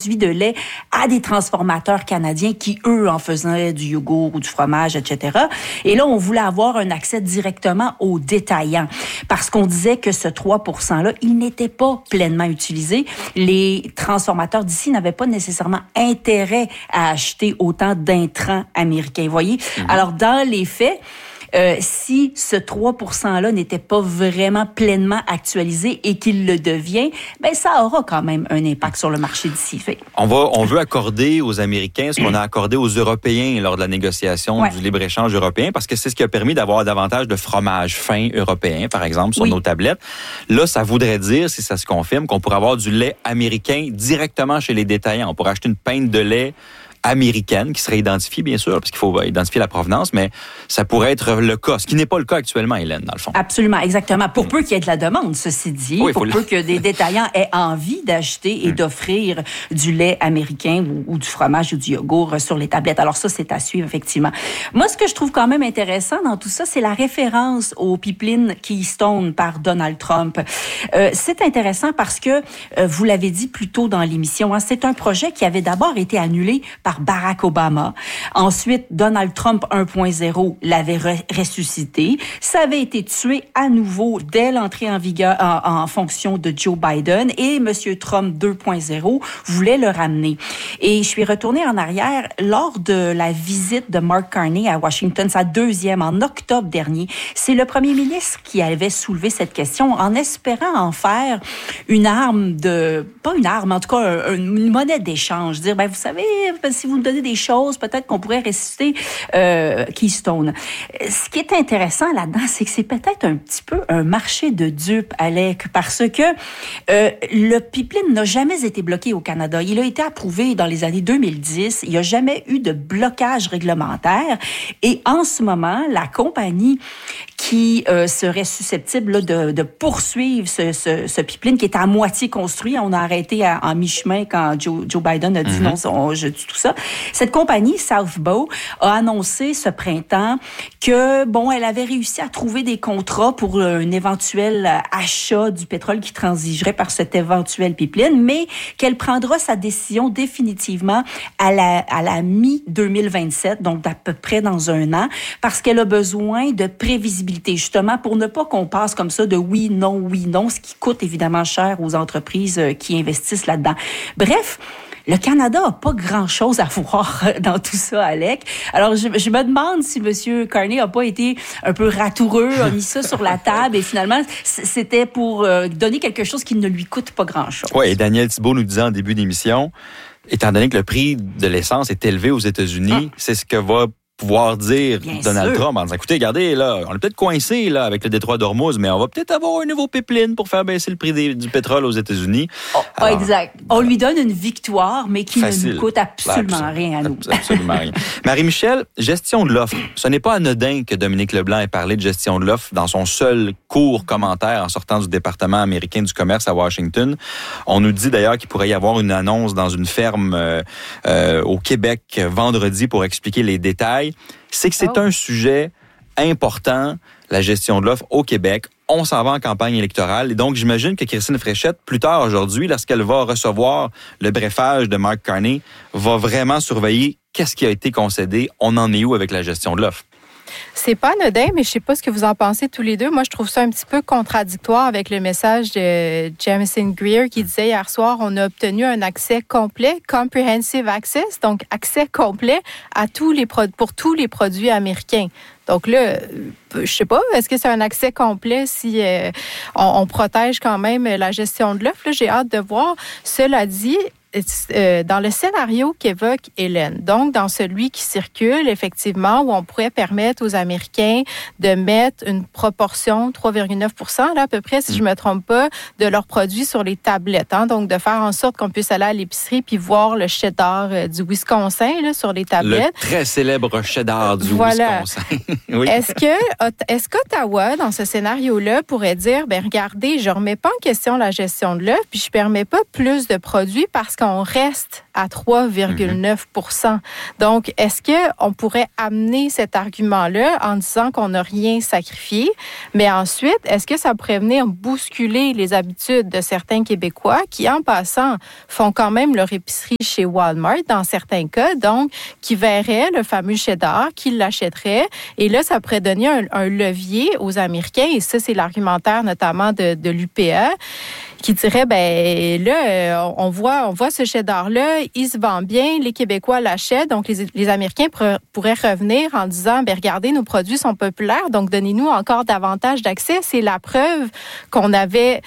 produits de lait à des transformateurs canadiens qui, eux, en faisaient du yogourt ou du fromage, etc. Et là, on voulait avoir un accès directement aux détaillants parce qu'on disait que ce 3 %-là, il n'était pas pleinement utilisé. Les transformateurs d'ici n'avaient pas nécessairement intérêt à acheter autant d'intrants américains. Vous voyez? Alors, dans les faits, si ce 3 % n'était pas vraiment pleinement actualisé et qu'il le devient, ben ça aura quand même un impact sur le marché d'ici. On veut accorder aux Américains ce qu'on a accordé aux Européens lors de la négociation du libre-échange européen, parce que c'est ce qui a permis d'avoir davantage de fromage fin européen, par exemple, sur nos tablettes. Là, ça voudrait dire, si ça se confirme, qu'on pourrait avoir du lait américain directement chez les détaillants. On pourrait acheter une pinte de lait américaine qui serait identifiée, bien sûr, parce qu'il faut identifier la provenance, mais ça pourrait être le cas, ce qui n'est pas le cas actuellement, Hélène, dans le fond. Absolument, exactement. Pour peu qu'il y ait de la demande, ceci dit, pour peu que des détaillants aient envie d'acheter et d'offrir du lait américain ou du fromage ou du yogourt sur les tablettes. Alors ça, c'est à suivre, effectivement. Moi, ce que je trouve quand même intéressant dans tout ça, c'est la référence au pipeline Keystone par Donald Trump. C'est intéressant parce que, vous l'avez dit plus tôt dans l'émission, c'est un projet qui avait d'abord été annulé par Barack Obama. Ensuite, Donald Trump 1.0 l'avait ressuscité. Ça avait été tué à nouveau dès l'entrée en vigueur en fonction de Joe Biden et M. Trump 2.0 voulait le ramener. Et je suis retournée en arrière lors de la visite de Mark Carney à Washington, sa deuxième en octobre dernier. C'est le premier ministre qui avait soulevé cette question en espérant en faire une arme pas une arme, en tout cas une monnaie d'échange. Dire, vous savez, si vous me donnez des choses, peut-être qu'on pourrait ressusciter Keystone. Ce qui est intéressant là-dedans, c'est que c'est peut-être un petit peu un marché de dupes, Alec, parce que le pipeline n'a jamais été bloqué au Canada. Il a été approuvé dans les années 2010. Il n'y a jamais eu de blocage réglementaire. Et en ce moment, la compagnie qui serait susceptible de poursuivre ce pipeline qui est à moitié construit. On a arrêté en mi-chemin quand Joe Biden a dit non, je tue tout ça. Cette compagnie, South Bow, a annoncé ce printemps que, elle avait réussi à trouver des contrats pour un éventuel achat du pétrole qui transigerait par cet éventuel pipeline, mais qu'elle prendra sa décision définitivement à la mi-2027, donc d'à peu près dans un an, parce qu'elle a besoin de prévisibilité, justement, pour ne pas qu'on passe comme ça de oui, non, ce qui coûte évidemment cher aux entreprises qui investissent là-dedans. Bref, le Canada n'a pas grand-chose à voir dans tout ça, Alec. Alors, je me demande si M. Carney n'a pas été un peu ratoureux, a mis ça sur la table et finalement, c'était pour donner quelque chose qui ne lui coûte pas grand-chose. Oui, et Daniel Thibault nous disait en début d'émission, étant donné que le prix de l'essence est élevé aux États-Unis, c'est ce que va pouvoir dire Donald Trump en disant, écoutez, regardez, là, on est peut-être coincé là, avec le détroit d'Ormuz, mais on va peut-être avoir un nouveau pipeline pour faire baisser le prix du pétrole aux États-Unis. Alors, exact. On lui donne une victoire, mais qui ne nous coûte absolument rien à nous. Absolument rien. Marie-Michel, gestion de l'offre. Ce n'est pas anodin que Dominique Leblanc ait parlé de gestion de l'offre dans son seul court commentaire en sortant du département américain du commerce à Washington. On nous dit d'ailleurs qu'il pourrait y avoir une annonce dans une ferme au Québec vendredi pour expliquer les détails. C'est que c'est un sujet important, la gestion de l'offre au Québec. On s'en va en campagne électorale. Et donc, j'imagine que Christine Fréchette, plus tard aujourd'hui, lorsqu'elle va recevoir le brefage de Mark Carney, va vraiment surveiller qu'est-ce qui a été concédé. On en est où avec la gestion de l'offre? C'est pas anodin, mais je sais pas ce que vous en pensez tous les deux. Moi, je trouve ça un petit peu contradictoire avec le message de Jamieson Greer qui disait hier soir, on a obtenu un accès complet, comprehensive access, donc accès complet à pour tous les produits américains. Donc là, je sais pas, est-ce que c'est un accès complet si on protège quand même la gestion de l'offre? Là, j'ai hâte de voir. Cela dit, dans le scénario qu'évoque Hélène, donc dans celui qui circule, effectivement, où on pourrait permettre aux Américains de mettre une proportion, 3,9 % là, à peu près, si je ne me trompe pas, de leurs produits sur les tablettes. Donc, de faire en sorte qu'on puisse aller à l'épicerie puis voir le cheddar du Wisconsin là, sur les tablettes. Le très célèbre cheddar du Wisconsin. Oui. Est-ce qu'Ottawa, dans ce scénario-là, pourrait dire, regardez, je ne remets pas en question la gestion de l'offre puis je ne permets pas plus de produits parce qu'on reste à 3,9 %. Donc, est-ce qu'on pourrait amener cet argument-là en disant qu'on n'a rien sacrifié? Mais ensuite, est-ce que ça pourrait venir bousculer les habitudes de certains Québécois qui, en passant, font quand même leur épicerie chez Walmart dans certains cas, donc qui verraient le fameux cheddar, qui l'achèteraient. Et là, ça pourrait donner un levier aux Américains, et ça, c'est l'argumentaire notamment de l'UPA, qui dirait, ben là, on voit ce cheddar-là, il se vend bien, les Québécois l'achètent, donc les Américains pourraient revenir en disant, ben regardez, nos produits sont populaires, donc donnez-nous encore davantage d'accès. C'est la preuve qu'on avait...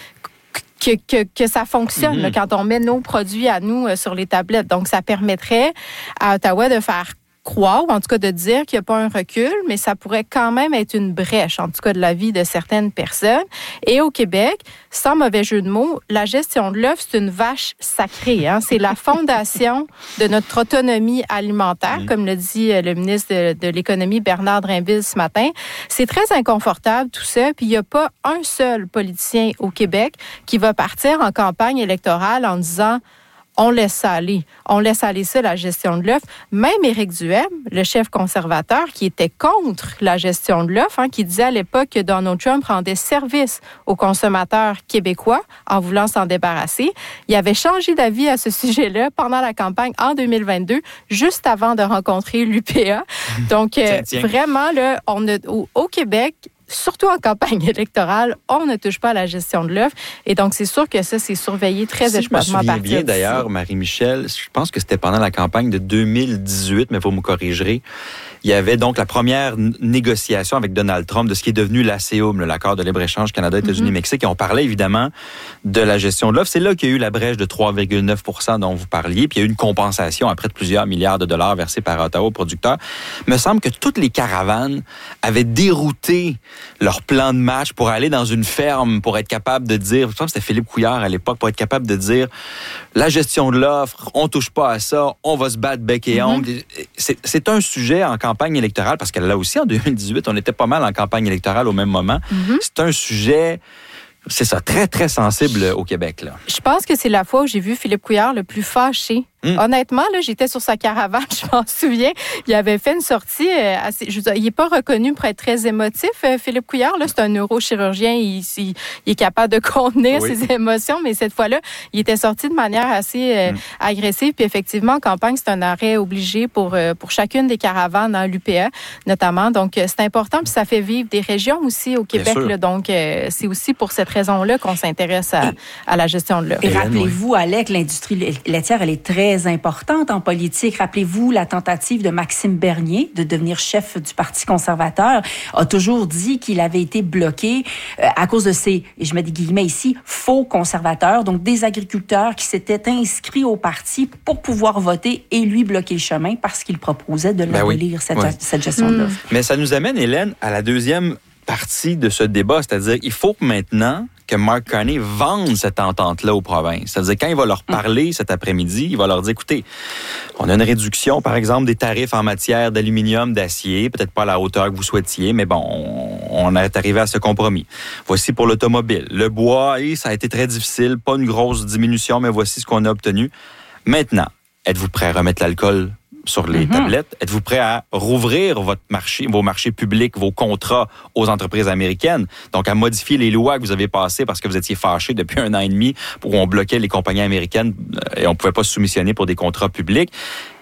Que ça fonctionne là, quand on met nos produits à nous sur les tablettes. Donc, ça permettrait à Ottawa de faire croire, ou en tout cas de dire qu'il n'y a pas un recul, mais ça pourrait quand même être une brèche, en tout cas de la vie de certaines personnes. Et au Québec, sans mauvais jeu de mots, la gestion de l'offre, c'est une vache sacrée. Hein? C'est la fondation de notre autonomie alimentaire, comme le dit le ministre de l'Économie, Bernard Drinville, ce matin. C'est très inconfortable, tout ça, puis il n'y a pas un seul politicien au Québec qui va partir en campagne électorale en disant... On laisse aller ça, la gestion de l'offre. Même Éric Duhem, le chef conservateur, qui était contre la gestion de l'offre, qui disait à l'époque que Donald Trump rendait service aux consommateurs québécois en voulant s'en débarrasser. Il avait changé d'avis à ce sujet-là pendant la campagne en 2022, juste avant de rencontrer l'UPA. Donc, vraiment, là, au Québec, surtout en campagne électorale, on ne touche pas à la gestion de l'offre. Et donc, c'est sûr que ça, c'est surveillé très étroitement par je me souviens bien, d'ailleurs, Marie-Michel, je pense que c'était pendant la campagne de 2018, mais vous me corrigerez, il y avait donc la première négociation avec Donald Trump de ce qui est devenu l'ACEUM, l'accord de libre-échange Canada, États-Unis, Mexique, et on parlait évidemment de la gestion de l'offre. C'est là qu'il y a eu la brèche de 3,9 % dont vous parliez, puis il y a eu une compensation à près de plusieurs milliards de dollars versés par Ottawa aux producteurs. Il me semble que toutes les caravanes avaient dérouté leur plan de match pour aller dans une ferme, pour être capable de dire, je pense que c'était Philippe Couillard à l'époque, pour être capable de dire, la gestion de l'offre, on touche pas à ça, on va se battre bec et ongle. C'est un sujet en campagne électorale, parce que là aussi, en 2018, on était pas mal en campagne électorale au même moment. C'est un sujet... C'est ça, très, très sensible au Québec, là. Je pense que c'est la fois où j'ai vu Philippe Couillard le plus fâché. Honnêtement, là, j'étais sur sa caravane, je m'en souviens. Il avait fait une sortie assez... il n'est pas reconnu pour être très émotif, Philippe Couillard. Là, c'est un neurochirurgien. Il est capable de contenir ses émotions, mais cette fois-là, il était sorti de manière assez agressive. Puis effectivement, en campagne, c'est un arrêt obligé pour chacune des caravanes dans l'UPA, notamment. Donc, c'est important. Puis ça fait vivre des régions aussi au Québec. Là, donc, c'est aussi pour cette raison-là qu'on s'intéresse à la gestion de l'offre. Et rappelez-vous, Alec, l'industrie laitière, elle est très importante en politique. Rappelez-vous la tentative de Maxime Bernier de devenir chef du Parti conservateur a toujours dit qu'il avait été bloqué à cause de ces, et je mets des guillemets ici, faux conservateurs, donc des agriculteurs qui s'étaient inscrits au parti pour pouvoir voter et lui bloquer le chemin parce qu'il proposait de l'abolir, cette gestion de l'offre. Mais ça nous amène, Hélène, à la deuxième partie de ce débat, c'est-à-dire il faut maintenant que Mark Carney vende cette entente-là aux provinces. C'est-à-dire quand il va leur parler cet après-midi, il va leur dire, écoutez, on a une réduction, par exemple, des tarifs en matière d'aluminium, d'acier, peut-être pas à la hauteur que vous souhaitiez, mais bon, on est arrivé à ce compromis. Voici pour l'automobile. Le bois, ça a été très difficile, pas une grosse diminution, mais voici ce qu'on a obtenu. Maintenant, êtes-vous prêt à remettre l'alcool sur les tablettes? Êtes-vous prêt à rouvrir votre marché, vos marchés publics, vos contrats aux entreprises américaines? Donc, à modifier les lois que vous avez passées parce que vous étiez fâchés depuis 1 an et demi où on bloquait les compagnies américaines et on ne pouvait pas se soumissionner pour des contrats publics.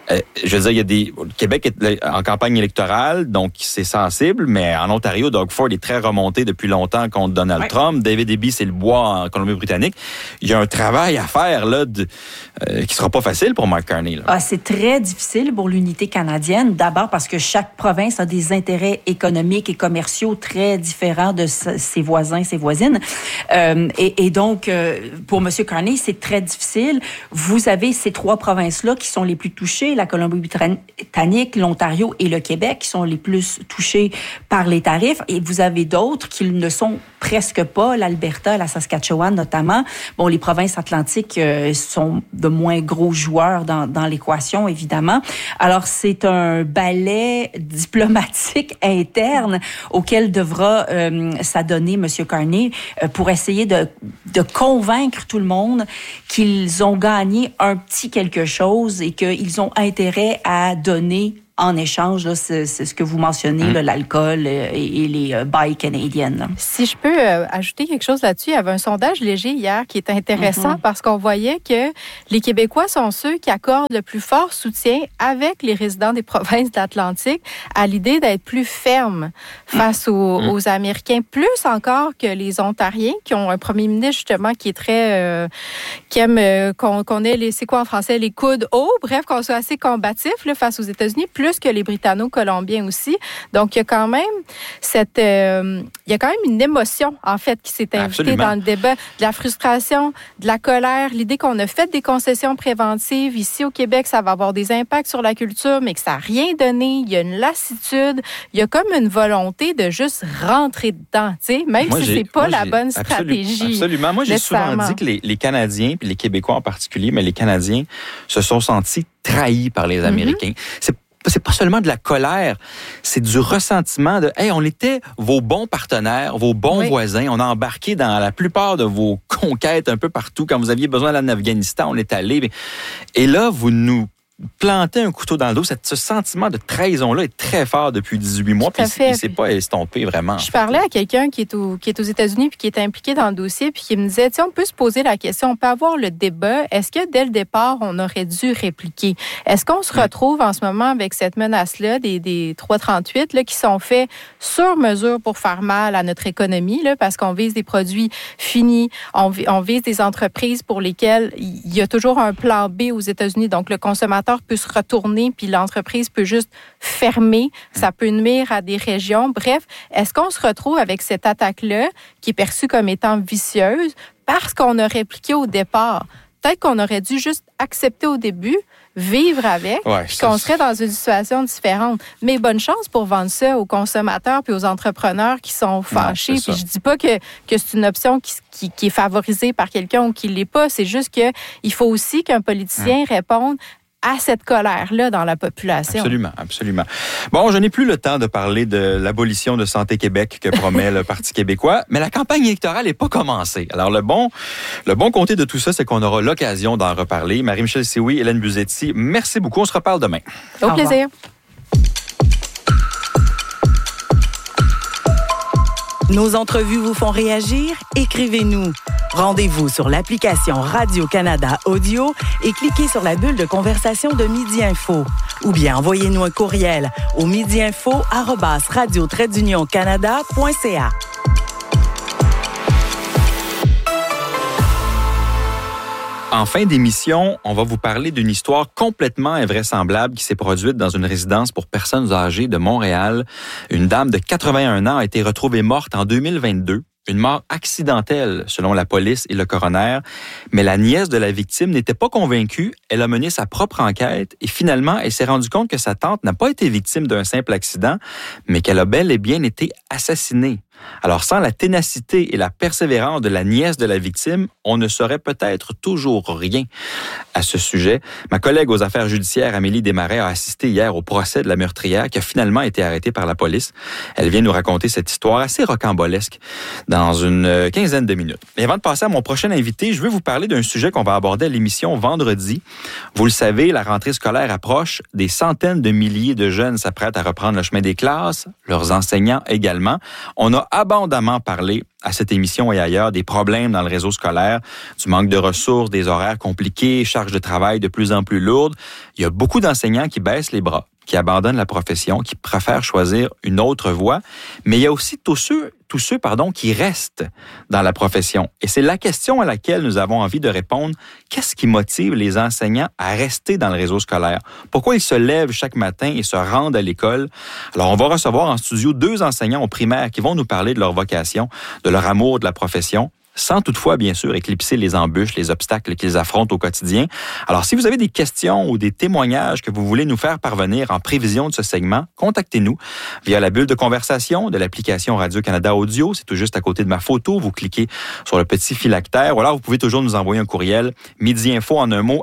Je veux dire, le Québec est en campagne électorale, donc c'est sensible, mais en Ontario, Doug Ford est très remonté depuis longtemps contre Donald Trump. David Eby, c'est le bois en Colombie-Britannique. Il y a un travail à faire là qui sera pas facile pour Mark Carney. Là. C'est très difficile pour l'unité canadienne. D'abord parce que chaque province a des intérêts économiques et commerciaux très différents de ses voisins, ses voisines. Et donc, pour M. Carney, c'est très difficile. Vous avez ces 3 provinces-là qui sont les plus touchées, la Colombie-Britannique, l'Ontario et le Québec, qui sont les plus touchés par les tarifs. Et vous avez d'autres qui ne sont presque pas, l'Alberta, la Saskatchewan notamment. Bon, les provinces atlantiques sont de moins gros joueurs dans l'équation, évidemment. Alors, c'est un ballet diplomatique interne auquel devra s'adonner M. Carney pour essayer de convaincre tout le monde qu'ils ont gagné un petit quelque chose et qu'ils ont intérêt à donner en échange, là, c'est ce que vous mentionnez, là, l'alcool et les Buy Canadian. Si je peux ajouter quelque chose là-dessus, il y avait un sondage léger hier qui est intéressant parce qu'on voyait que les Québécois sont ceux qui accordent le plus fort soutien avec les résidents des provinces de l'Atlantique à l'idée d'être plus fermes face aux Américains, plus encore que les Ontariens qui ont un premier ministre justement qui est très... qui aime qu'on ait c'est quoi en français, les coudes hauts, bref, qu'on soit assez combatif là, face aux États-Unis, plus que les Britanno-Colombiens aussi. Donc, il y a quand même une émotion, en fait, qui s'est invitée dans le débat. De la frustration, de la colère, l'idée qu'on a fait des concessions préventives. Ici, au Québec, ça va avoir des impacts sur la culture, mais que ça n'a rien donné. Il y a une lassitude. Il y a comme une volonté de juste rentrer dedans, tu sais, même si c'est pas la bonne stratégie. Absolument. Moi, j'ai souvent dit que les Canadiens, puis les Québécois en particulier, mais les Canadiens se sont sentis trahis par les Américains. C'est pas seulement de la colère, c'est du ressentiment de « Hey, on était vos bons partenaires, vos bons voisins, on a embarqué dans la plupart de vos conquêtes un peu partout. Quand vous aviez besoin d'aller en Afghanistan, on est allé. Et là, vous nous planter un couteau dans le dos, ce sentiment de trahison-là est très fort depuis 18 mois, puis il ne s'est pas estompé vraiment. Je parlais à quelqu'un qui est aux États-Unis puis qui est impliqué dans le dossier, puis qui me disait, tu sais, on peut se poser la question, on peut avoir le débat, est-ce que dès le départ, on aurait dû répliquer? Est-ce qu'on se retrouve en ce moment avec cette menace-là, des 338 là, qui sont faits sur mesure pour faire mal à notre économie, là, parce qu'on vise des produits finis, on vise des entreprises pour lesquelles il y a toujours un plan B aux États-Unis, donc le consommateur peut se retourner, puis l'entreprise peut juste fermer. Ça peut nuire à des régions. Bref, est-ce qu'on se retrouve avec cette attaque-là, qui est perçue comme étant vicieuse, parce qu'on a répliqué au départ? Peut-être qu'on aurait dû juste accepter au début, vivre avec, puis qu'on serait dans une situation différente. Mais bonne chance pour vendre ça aux consommateurs puis aux entrepreneurs qui sont fâchés. Puis je dis pas que c'est une option qui est favorisée par quelqu'un ou qui l'est pas. C'est juste qu'il faut aussi qu'un politicien réponde à cette colère-là dans la population. Absolument, absolument. Bon, je n'ai plus le temps de parler de l'abolition de Santé Québec que promet le Parti québécois, mais la campagne électorale n'est pas commencée. Alors, le bon côté de tout ça, c'est qu'on aura l'occasion d'en reparler. Marie-Michel Sioui, Hélène Buzetti, merci beaucoup. On se reparle demain. Au plaisir. Nos entrevues vous font réagir? Écrivez-nous. Rendez-vous sur l'application Radio-Canada Audio et cliquez sur la bulle de conversation de Midi Info. Ou bien envoyez-nous un courriel au midiinfo@radio-canada.ca. En fin d'émission, on va vous parler d'une histoire complètement invraisemblable qui s'est produite dans une résidence pour personnes âgées de Montréal. Une dame de 81 ans a été retrouvée morte en 2022. Une mort accidentelle, selon la police et le coroner. Mais la nièce de la victime n'était pas convaincue. Elle a mené sa propre enquête et finalement, elle s'est rendue compte que sa tante n'a pas été victime d'un simple accident, mais qu'elle a bel et bien été assassinée. Alors, sans la ténacité et la persévérance de la nièce de la victime, on ne saurait peut-être toujours rien à ce sujet. Ma collègue aux affaires judiciaires, Amélie Desmarais, a assisté hier au procès de la meurtrière qui a finalement été arrêtée par la police. Elle vient nous raconter cette histoire assez rocambolesque dans une quinzaine de minutes. Et avant de passer à mon prochain invité, je veux vous parler d'un sujet qu'on va aborder à l'émission vendredi. Vous le savez, la rentrée scolaire approche. Des centaines de milliers de jeunes s'apprêtent à reprendre le chemin des classes, leurs enseignants également. On a abondamment parlé à cette émission et ailleurs des problèmes dans le réseau scolaire, du manque de ressources, des horaires compliqués, charges de travail de plus en plus lourdes. Il y a beaucoup d'enseignants qui baissent les bras, qui abandonnent la profession, qui préfèrent choisir une autre voie. Mais il y a aussi tous ceux qui restent dans la profession. Et c'est la question à laquelle nous avons envie de répondre. Qu'est-ce qui motive les enseignants à rester dans le réseau scolaire? Pourquoi ils se lèvent chaque matin et se rendent à l'école? Alors, on va recevoir en studio 2 enseignants au primaire qui vont nous parler de leur vocation, de leur amour de la profession. sans toutefois, bien sûr, éclipser les embûches, les obstacles qu'ils affrontent au quotidien. Alors, si vous avez des questions ou des témoignages que vous voulez nous faire parvenir en prévision de ce segment, contactez-nous via la bulle de conversation de l'application Radio-Canada Audio. C'est tout juste à côté de ma photo. Vous cliquez sur le petit phylactère. Ou alors, vous pouvez toujours nous envoyer un courriel, midiinfo en un mot,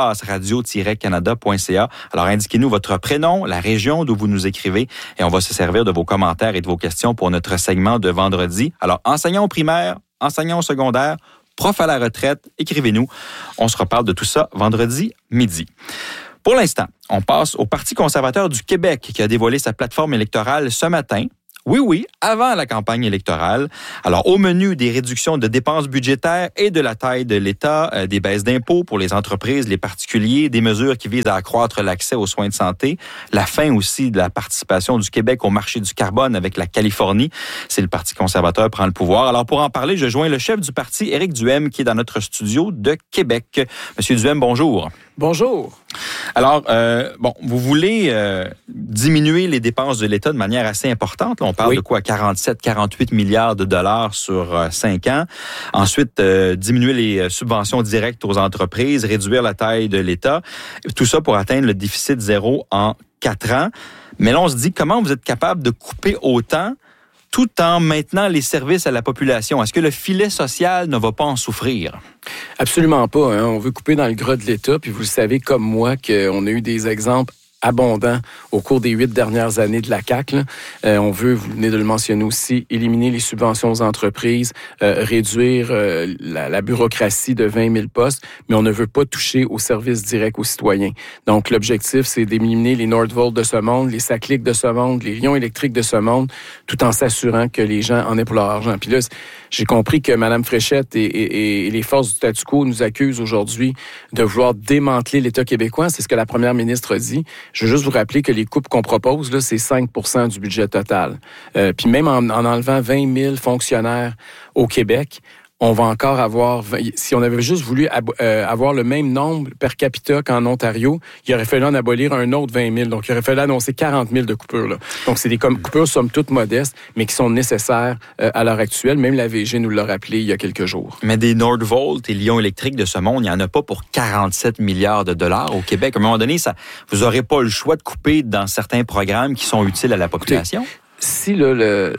@radio-canada.ca. Alors, indiquez-nous votre prénom, la région d'où vous nous écrivez et on va se servir de vos commentaires et de vos questions pour notre segment de vendredi. Alors, enseignants au primaire, enseignants au secondaire, profs à la retraite, écrivez-nous. On se reparle de tout ça vendredi midi. Pour l'instant, on passe au Parti conservateur du Québec qui a dévoilé sa plateforme électorale ce matin. Oui, avant la campagne électorale. Alors, au menu, des réductions de dépenses budgétaires et de la taille de l'État, des baisses d'impôts pour les entreprises, les particuliers, des mesures qui visent à accroître l'accès aux soins de santé, la fin aussi de la participation du Québec au marché du carbone avec la Californie. C'est le Parti conservateur prend le pouvoir. Alors, pour en parler, je joins le chef du parti, Éric Duhem, qui est dans notre studio de Québec. Monsieur Duhem, bonjour. Bonjour. Alors, vous voulez diminuer les dépenses de l'État de manière assez importante. Là, on parle de quoi? 47-48 milliards de dollars sur 5 ans. Ensuite, diminuer les subventions directes aux entreprises, réduire la taille de l'État. Tout ça pour atteindre le déficit zéro en 4 ans. Mais là, on se dit, comment vous êtes capable de couper autant tout en maintenant les services à la population? Est-ce que le filet social ne va pas en souffrir? Absolument pas. On veut couper dans le gras de l'État, puis vous le savez comme moi qu'on a eu des exemples abondant au cours des 8 dernières années de la CAQ. On veut, vous venez de le mentionner aussi, éliminer les subventions aux entreprises, réduire la bureaucratie de 20 000 postes, mais on ne veut pas toucher aux services directs aux citoyens. Donc, l'objectif, c'est d'éliminer les Nordvolt de ce monde, les Saclic de ce monde, les Lions électriques de ce monde, tout en s'assurant que les gens en aient pour leur argent. Puis là, j'ai compris que Mme Fréchette et les forces du statu quo nous accusent aujourd'hui de vouloir démanteler l'État québécois. C'est ce que la première ministre a dit. Je veux juste vous rappeler que les coupes qu'on propose, là, c'est 5 % du budget total. Puis même en enlevant 20 000 fonctionnaires au Québec, on va encore avoir, si on avait juste voulu avoir le même nombre per capita qu'en Ontario, il aurait fallu en abolir un autre 20 000. Donc, il aurait fallu annoncer 40 000 de coupures. Là. Donc, c'est des coupures, somme toute modestes, mais qui sont nécessaires à l'heure actuelle. Même la VG nous l'a rappelé il y a quelques jours. Mais des Nordvolt et Lions électriques de ce monde, il n'y en a pas pour 47 milliards de dollars au Québec. À un moment donné, vous n'aurez pas le choix de couper dans certains programmes qui sont utiles à la population. Si là,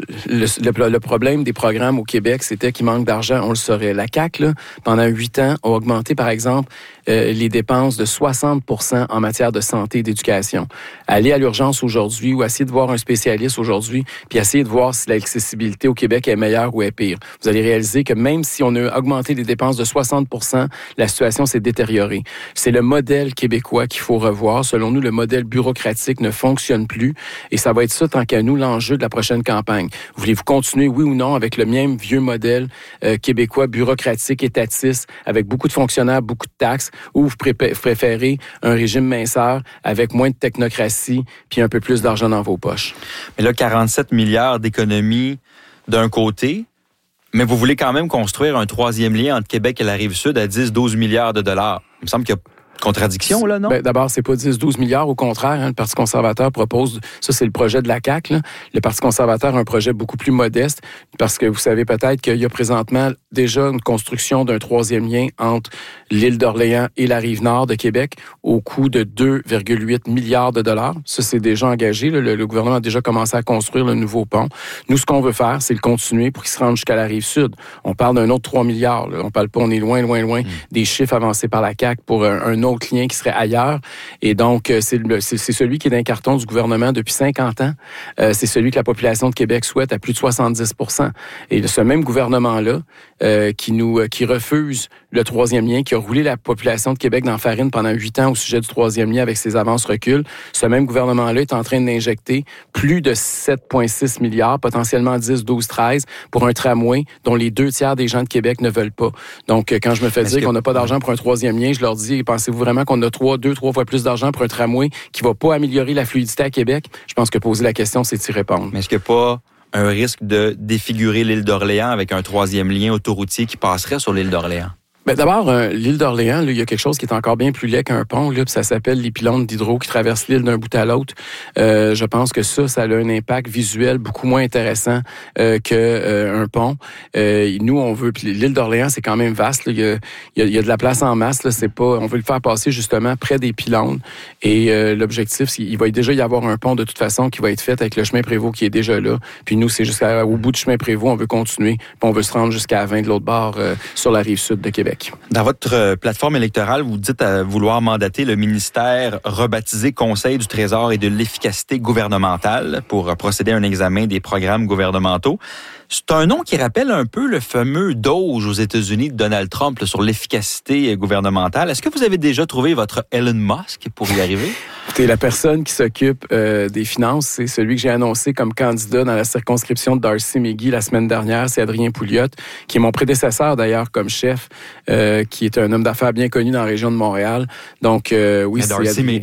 le problème des programmes au Québec, c'était qu'il manque d'argent, on le saurait. La CAQ, là, pendant 8 ans, a augmenté, par exemple, les dépenses de 60 % en matière de santé et d'éducation. Aller à l'urgence aujourd'hui ou essayer de voir un spécialiste aujourd'hui, puis essayer de voir si l'accessibilité au Québec est meilleure ou est pire. Vous allez réaliser que même si on a augmenté les dépenses de 60 %, la situation s'est détériorée. C'est le modèle québécois qu'il faut revoir. Selon nous, le modèle bureaucratique ne fonctionne plus et ça va être ça, tant qu'à nous, l'enjeu de la prochaine campagne. Voulez-vous continuer, oui ou non, avec le même vieux modèle québécois, bureaucratique, étatiste, avec beaucoup de fonctionnaires, beaucoup de taxes, ou vous préférez un régime minceur avec moins de technocratie puis un peu plus d'argent dans vos poches? Mais là, 47 milliards d'économies d'un côté, mais vous voulez quand même construire un troisième lien entre Québec et la Rive-Sud à 10-12 milliards de dollars. Il me semble qu'il y a contradiction, là, non? Ben, d'abord, c'est pas 10-12 milliards. Au contraire, le Parti conservateur propose, ça c'est le projet de la CAQ, là. Le Parti conservateur a un projet beaucoup plus modeste parce que vous savez peut-être qu'il y a présentement déjà une construction d'un troisième lien entre l'île d'Orléans et la Rive-Nord de Québec au coût de 2,8 milliards de dollars. Ça, c'est déjà engagé. Là. Le gouvernement a déjà commencé à construire le nouveau pont. Nous, ce qu'on veut faire, c'est le continuer pour qu'il se rende jusqu'à la Rive-Sud. On parle d'un autre 3 milliards. Là. On parle pas, on est loin des chiffres avancés par la CAQ pour un autre lien qui serait ailleurs. Et donc, c'est celui qui est dans le carton du gouvernement depuis 50 ans. C'est celui que la population de Québec souhaite à plus de 70 %. Et ce même gouvernement-là, qui refuse le troisième lien, qui a roulé la population de Québec dans la farine pendant 8 ans au sujet du troisième lien avec ses avances-reculs, ce même gouvernement-là est en train d'injecter plus de 7,6 milliards, potentiellement 10, 12, 13, pour un tramway dont les 2 tiers des gens de Québec ne veulent pas. Donc, quand je me fais dire qu'on n'a pas d'argent pour un troisième lien, je leur dis, pensez-vous vraiment qu'on a 2-3 fois plus d'argent pour un tramway qui va pas améliorer la fluidité à Québec? Je pense que poser la question, c'est d'y répondre. Mais est-ce qu'il n'y a pas un risque de défigurer l'île d'Orléans avec un troisième lien autoroutier qui passerait sur l'île d'Orléans? Ben d'abord, l'île d'Orléans, là, il y a quelque chose qui est encore bien plus laid qu'un pont, là, puis ça s'appelle les pylônes d'hydro qui traversent l'île d'un bout à l'autre. Je pense que ça a un impact visuel beaucoup moins intéressant qu'un pont. Nous, on veut, puis l'île d'Orléans, c'est quand même vaste. Là, il y a de la place en masse. Là, c'est pas, on veut le faire passer justement près des pylônes. Et l'objectif, il va déjà y avoir un pont de toute façon qui va être fait avec le chemin Prévost qui est déjà là. Puis nous, c'est jusqu'au bout du chemin Prévost, on veut continuer, puis on veut se rendre jusqu'à 20 de l'autre bord sur la rive sud de Québec. Dans votre plateforme électorale, vous dites vouloir mandater le ministère rebaptisé Conseil du Trésor et de l'efficacité gouvernementale pour procéder à un examen des programmes gouvernementaux. C'est un nom qui rappelle un peu le fameux Doge aux États-Unis de Donald Trump là, sur l'efficacité gouvernementale. Est-ce que vous avez déjà trouvé votre Elon Musk pour y arriver? Écoutez, la personne qui s'occupe des finances, c'est celui que j'ai annoncé comme candidat dans la circonscription de Darcy-McGee la semaine dernière. C'est Adrien Pouliot, qui est mon prédécesseur d'ailleurs comme chef, qui est un homme d'affaires bien connu dans la région de Montréal. Donc oui, Darcy